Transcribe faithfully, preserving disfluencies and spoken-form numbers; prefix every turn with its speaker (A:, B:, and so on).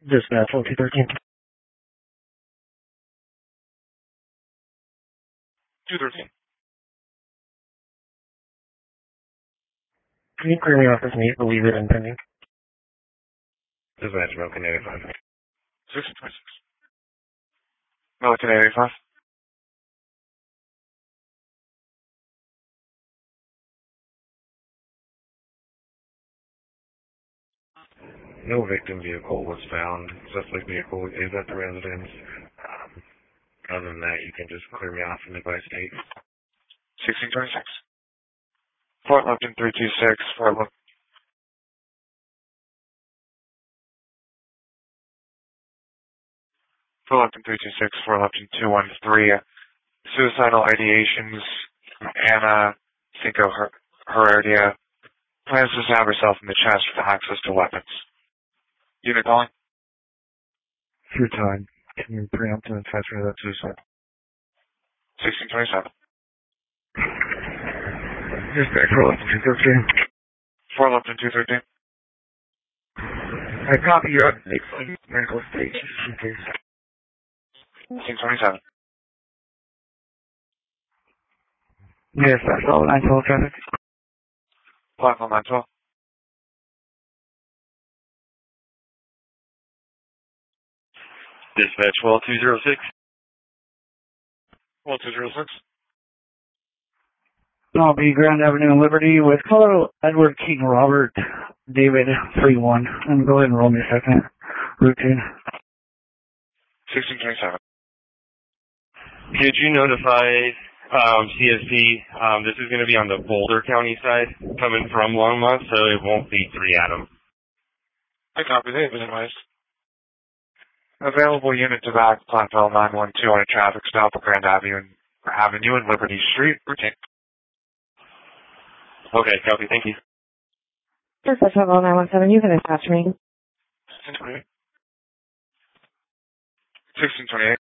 A: Dispatch one two thirteen.
B: two thirteen.
A: Can you clear me off this meet? Believe it and pending.
C: Dispatch Milton eighty-five.
B: six twenty-six. Milton eighty-five.
C: No victim vehicle was found. Suspect vehicle is at the residence. Um, other than that, you can just clear me off from the by state.
B: sixteen twenty-six. Fort Lupton three two six. Fort Lupton. Fort Lupton three two six. Fort Lupton two one three. Suicidal ideations. Anna Cinco Her- Heredia plans to stab herself in the chest with access to weapons. Unit calling?
A: Through time. Can you preempt and attach me to that suicide?
B: sixteen twenty-seven.
A: Dispatch for Lupton two thirteen.
B: Fort Lupton two thirteen.
A: I copy your update medical state just in case.
B: sixteen twenty-seven.
A: Yes, that's all nine twelve traffic.
B: Platform nine twelve.
C: Dispatch well two zero six.
B: Well, two zero six.
A: I'll be Grand Avenue and Liberty with Colorado Edward King Robert David three one. And go ahead and roll me a second. Routine.
B: sixteen twenty-seven.
C: Could you notify um, C S P? Um, this is going to be on the Boulder County side, coming from Longmont, so it won't be three Adam.
B: I copy that, advised. Available unit to back Platteville nine one two on a traffic stop at Grand Avenue and Avenue and Liberty Street. Routine.
C: Okay, copy. Thank you.
D: Dispatch level nine one seven, you can attach me.
B: sixteen twenty-eight. sixteen twenty-eight.